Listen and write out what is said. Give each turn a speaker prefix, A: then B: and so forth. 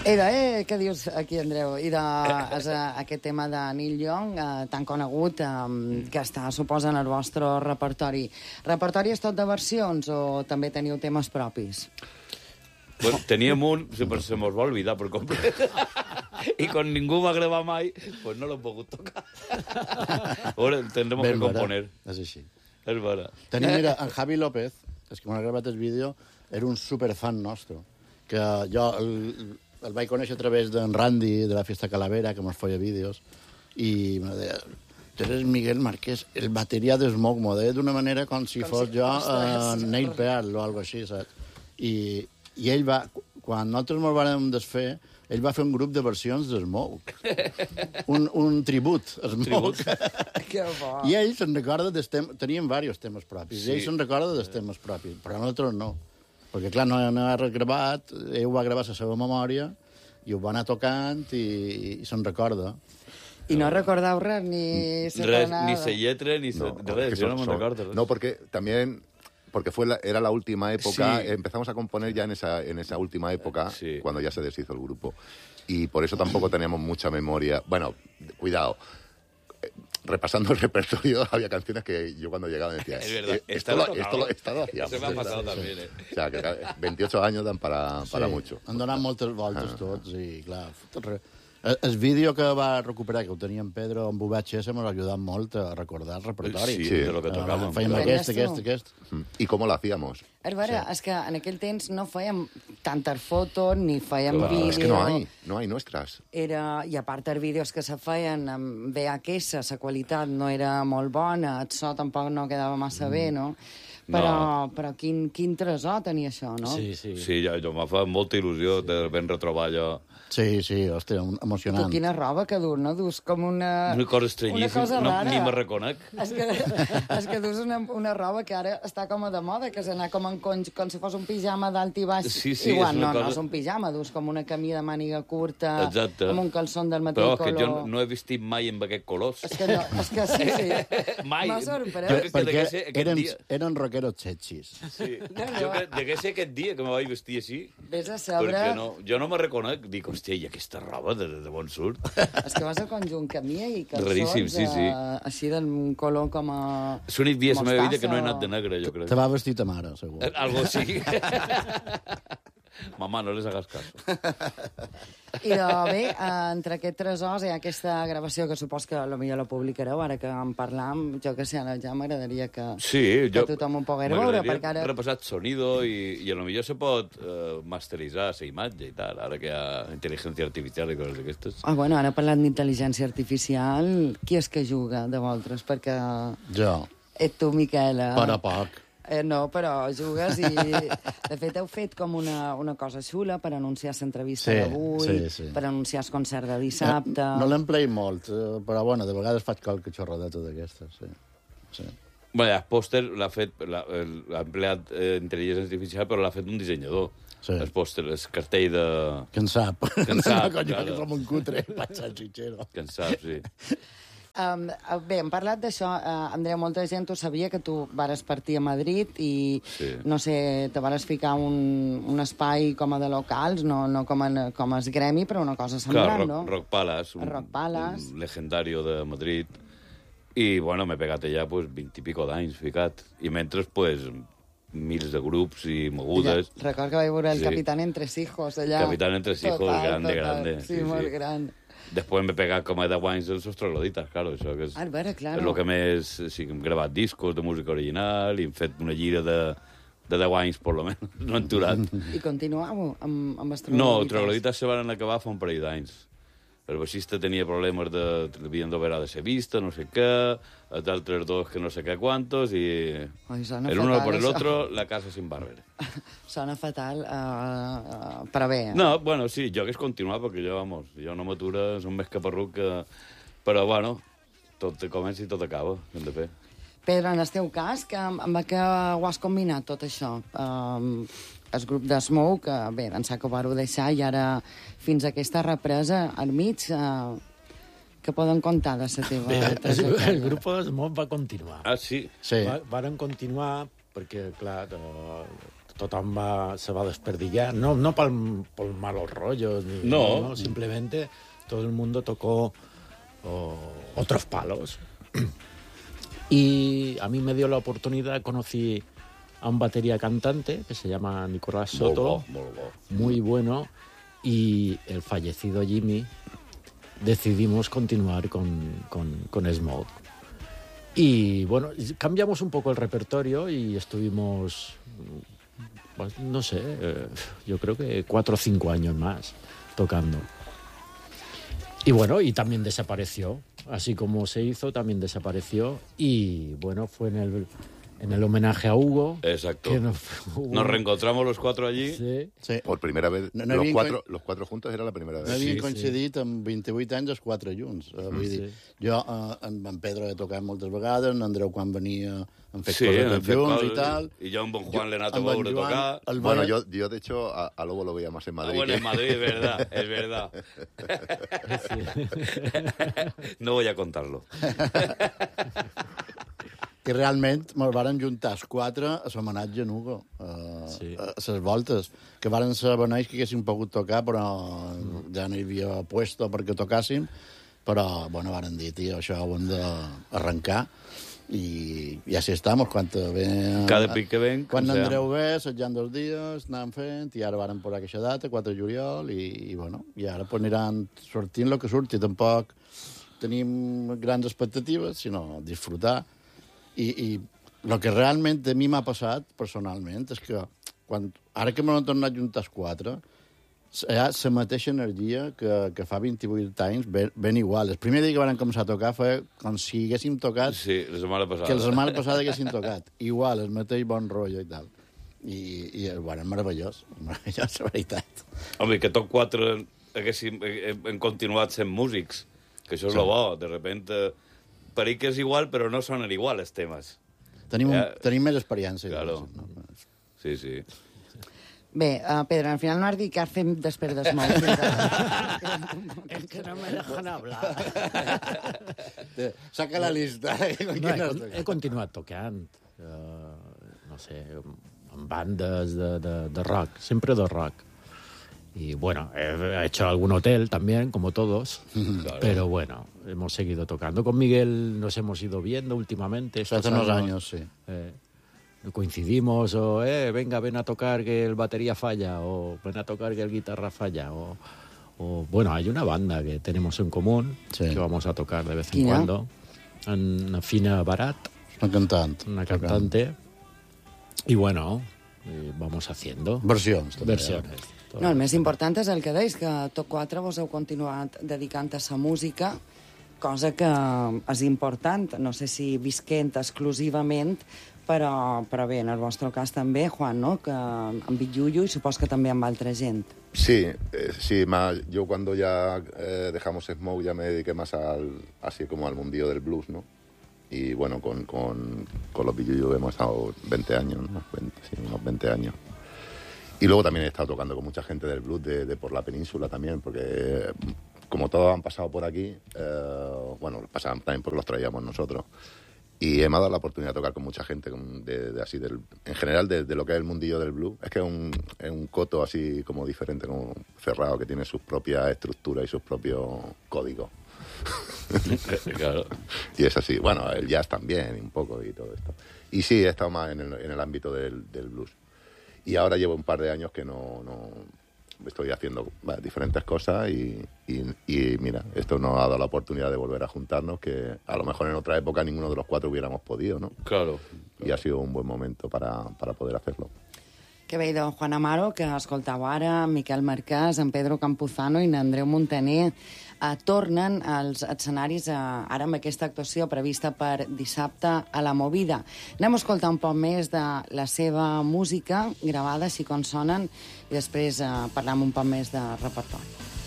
A: Què dius aquí, Andreu? I aquest tema de Neil Young, tan conegut, que està, suposa, en el vostre repertori. Repertori és tot de versions o també teniu temes propis?
B: Bueno, teníem un, però se mos va oblidar per complet. I com ningú va gravar mai, pues no l'hem pogut tocar. Ahora tendremos que componer.
C: És així.
B: És vera.
C: Tenim, mira, en Javi López, és que m'ha gravat el vídeo, era un superfan nostre, que jo el vaig conèixer a través d'en Randy, de la Fiesta Calavera, que mos feia vídeos, i me deia, tu eres Miguel Marqués, el bateria de Smoke, m'ho deia d'una manera com si fos jo Neil Peart o alguna així, saps? I ell va, quan nosaltres ens vam desfer, ell va fer un grup de versions de Smoke. Un tribut a Smoke.
A: Que bo.
C: I ell se'n recorda dels temes... Teníem diversos temes propis, i ell se'n recorda dels temes propis, però nosaltres no. Perquè, clar, no ha regravat, ell ho va gravar a la seva memòria, i ho va anar tocant, i se'n recorda.
A: I no recordeu res, ni
B: res, ni la lletra, ni res, yo no me recuerdo.
D: No, porque también... Porque era la última época, sí. Empezamos a componer ya en esa última época, sí. Cuando ya se deshizo el grupo. Y por eso tampoco teníamos mucha memoria. Bueno, cuidado, repasando el repertorio, había canciones que yo cuando llegaba decía...
B: Es verdad,
D: esto lo hacíamos.
B: Se me ha pasado también,
D: O sea, que 28 años dan para mucho.
C: Han donat moltes voltes tots, i clar... El vídeo que va recuperar, que ho tenia en Pedro amb VHS, m'ha ajudat molt a recordar el repertori.
B: Sí, de lo que tocàvem.
C: Fèiem aquest.
D: I com lo hacíamos.
A: És vera, és que en aquell temps no fèiem tantes fotos, ni fèiem vídeo...
D: És que no hay nuestras.
A: I a part, els vídeos que se feien amb VHS, la qualitat no era molt bona, el so tampoc no quedava massa bé, no? Però quin tresor tenia això, no?
B: Sí, jo m'ha fet molta il·lusió de ben retrobar allò.
C: Sí, hòstia, emocionant.
A: Tu quina roba que dus, no? Dus com una
B: cosa estranyíssima.
A: Una cosa rara.
B: Ni me reconec.
A: És que dus una roba que ara està com a de moda, que és anar com si fos un pijama d'alt i baix.
B: Sí,
A: igual, no és un pijama, dus com una camí de màniga curta, amb un calçón del mateix color.
B: Però que jo no he vestit mai amb aquest colors.
A: És que sí.
B: Mai.
A: M'ha sorprès.
C: Perquè eren rockeros txetxis.
B: Sí. Jo degué ser aquest dia que me vaig vestir així.
A: Vés a saber...
B: Perquè jo no me reconec. Dic, hòstia, i aquesta roba de bon surt?
A: És que vas a conjunt camí i calçons...
B: Raríssim, sí.
A: Així d'un color com a...
B: L'únic dia de la meva vida que no he anat de negre, jo crec.
C: Te va vestir ta mare, segur.
B: Algo així. Mamà, no les hagas cas.
A: I bé, entre aquests tresors hi ha aquesta gravació que supos que potser la publicareu, ara que en parlam, jo que sé, ja m'agradaria que tothom ho pogués veure, perquè ara...
B: repassat sonido i potser se pot masteritzar la imatge i tal, ara que hi ha intel·ligència artificial i coses d'aquestes.
A: Bueno, ara parlant d'intel·ligència artificial, qui és que juga de vosaltres? Perquè...
C: Jo.
A: Et tu, Miquela.
C: Per a poc.
A: No, però jugues i... De fet, heu fet com una cosa xula per anunciar l'entrevista d'avui, per anunciar el concert de dissabte...
C: No l'empleï molt, però, bueno, de vegades faig qualque xorradeta d'aquestes, sí.
B: Bé, el pòster l'ha empleat intel·ligència artificial, però l'ha fet un dissenyador.
C: Sí.
B: El pòster, el cartell de...
C: Que en sap.
B: Que en sap,
C: claro. Que som un cutre, vaig al xitxero.
B: Que en sap, sí.
A: Bé, hem parlat d'això, Andreu, molta gent ho sabia, que tu vares partir a Madrid i, no sé, te vares ficar un espai com a de locals, no com a gremi, però una cosa semblant, no?
B: Rock Palace, un legendario de Madrid. I, bueno, m'he pegat allà 20 i pico d'anys ficat. I mentre, mils de grups i mogudes.
A: Record que vaig veure el Capitán Entresijos allà.
B: Capitán Entresijos, grande.
A: Sí, molt gran.
B: Després m'he pegat com a 10 anys els troglodites, claro, això que és...
A: claro.
B: És el que més... Sí, hem gravat discos de música original i hem fet una gira de 10 anys, per lo menos, no hem aturat.
A: I continueu amb els troglodites?
B: No, els troglodites se van acabar fa un parell d'anys. El baixista tenia problemes havien d'operar de la vista, no sé què, els altres dos que no sé què quantos, i el uno por el otro, la casa sin barrer.
A: Sona fatal, però bé.
B: No, bueno, sí, jo hagués continuat, perquè jo no m'atura, som més caparruc que... Però, bueno, tot comença i tot acaba, hem de fer.
A: Pedro, en el teu cas, amb què ho has combinat, tot això? El grup de Smoke, bé, d'ençà que ho vareu deixar, i ara fins a aquesta represa al mig, que poden contar de la teva trajectòria?
E: El grup de Smoke va continuar.
B: Ah, sí?
E: Varen continuar perquè, clar, tothom se va desperdigar, no por malos rollos, no, simplemente todo el mundo tocó otros palos. Y a mí me dio la oportunidad, conocí a un batería cantante que se llama Nicolás Soto, muy bueno, y el fallecido Jimmy. Decidimos continuar con Smoke. Y bueno, cambiamos un poco el repertorio y estuvimos, pues, no sé, yo creo que 4 o 5 años más tocando. Y bueno, y también desapareció. Así como se hizo, también desapareció. Y bueno, fue en el homenaje a Hugo.
B: Exacto. Nos reencontramos los 4 allí.
E: Sí.
D: Por primera vez. Los 4 juntos era la primera vez.
C: No havien coincidit amb 28 anys els 4 junts. Vull dir, jo amb en Pedro he tocat moltes vegades, en Andreu quan venia hem fet coses junts i tal.
B: I jo amb en Juan l'he anat a veure tocar.
D: Bueno, yo de hecho a Lobo lo veía más en Madrid.
B: Bueno, en Madrid, es verdad. No voy a contarlo.
C: I realment me'l varen juntar els 4 a l'homenatge a Hugo, a les voltes, que varen ser beneix que haguéssim pogut tocar, però ja no hi havia puesto perquè tocàssim, però, bueno, varen dir, tio, això ho hem d'arrencar, i així estem,
B: cada pic que ven...
C: Quan Andreu ve, assetjant 2 dies, anàvem fent, i ara varen posar aquesta data, 4 de juliol, i bueno, i ara pues, aniran sortint el que surti, tampoc tenim grans expectatives, sinó disfrutar. I el que realment a mi m'ha passat, personalment, és que ara que m'han tornat a juntar els 4, hi ha la mateixa energia que fa 28 anys, ben igual. El primer dia que van començar a tocar fue com si haguéssim tocat...
B: Sí, la setmana passada.
C: Que la setmana passada haguéssim tocat. Igual, el mateix bon rotllo i tal. I bueno, meravellós, la veritat.
B: Home, que tots 4 hem continuat sent músics, que això és el bo. De repente... Pareix que és igual, però no sonen igual els temes.
C: Tenim més experiència.
B: Claro. Sí.
A: Bé, Pedro, al final no has dit què fem després de Smoke.
E: Es que no me dejan hablar.
C: Saca la lista.
E: He continuat tocant, no sé, en bandes de rock, sempre de rock. Y bueno, he hecho algún hotel también, como todos, claro. Pero bueno, hemos seguido tocando. Con Miguel nos hemos ido viendo últimamente.
C: Hace unos años, sí.
E: Coincidimos, o venga, ven a tocar que el batería falla, o ven a tocar que el guitarra falla, o bueno, hay una banda que tenemos en común, que vamos a tocar de vez en cuando. Una Fina Barat.
C: Una
E: cantante. Y bueno, vamos haciendo.
C: Versions.
A: No, el més important és el que deies, que tots 4 vos heu continuat dedicant a la música, cosa que és important, no sé si visquent exclusivament, però bé, en el vostre cas també, Juan, ¿no? Que amb Villuyo i supos que també amb altra gent.
D: Sí, yo cuando ya dejamos Smoke ya me dediqué más así como al mundillo del blues, ¿no? Y bueno, con los Villuyo hemos estado 20 años, ¿no? Unos 20 años. Y luego también he estado tocando con mucha gente del blues de por la península también, porque como todos han pasado por aquí, bueno, pasaban también porque los traíamos nosotros. Y me ha dado la oportunidad de tocar con mucha gente en general de lo que es el mundillo del blues. Es que es un coto así como diferente, como cerrado, que tiene sus propias estructuras y sus propios códigos.
B: Claro.
D: Y es así. Bueno, el jazz también, un poco y todo esto. Y sí, he estado más en el ámbito del blues. Y ahora llevo un par de años que no estoy haciendo diferentes cosas y mira, esto nos ha dado la oportunidad de volver a juntarnos, que a lo mejor en otra época ninguno de los 4 hubiéramos podido, ¿no?
B: Claro.
D: Y ha sido un buen momento para poder hacerlo.
A: Que bé, de Juan Amaro, que escoltau ara, Miquel Marquès, en Pedro Campuzano i en Andreu Montaner tornen als escenaris ara amb aquesta actuació prevista per dissabte a la Movida. Anem a escoltar un poc més de la seva música gravada, així com sonen, i després parlem un poc més de repertori.